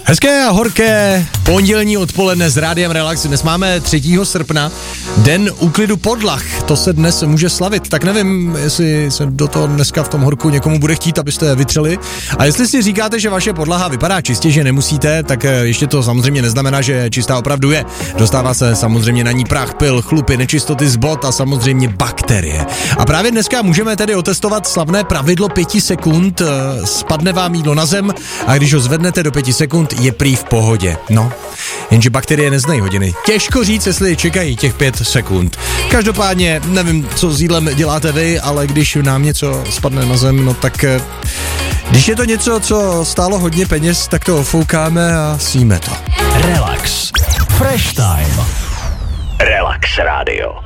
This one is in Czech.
Hezké a horké pondělní odpoledne s Rádiem Relax. Dnes máme 3. srpna, den úklidu podlah. To se dnes může slavit. Tak nevím, jestli se do toho dneska v tom horku někomu bude chtít, abyste vytřeli. A jestli si říkáte, že vaše podlaha vypadá čistě, že nemusíte, tak ještě to samozřejmě neznamená, že čistá opravdu je. Dostává se samozřejmě na ní prach, pyl, chlupy, nečistoty z bot a samozřejmě bakterie. A právě dneska můžeme tedy otestovat slavné pravidlo 5 sekund. Spadne vám jídlo na zem a když ho zvednete do 5 sekund, je prý v pohodě. No, jenže bakterie neznají hodiny. Těžko říct, jestli čekají těch 5 sekund. Každopádně, nevím, co s jídlem děláte vy, ale když nám něco spadne na zem, no tak když je to něco, co stálo hodně peněz, tak to ofoukáme a síme to. Relax. Fresh time. Relax Radio.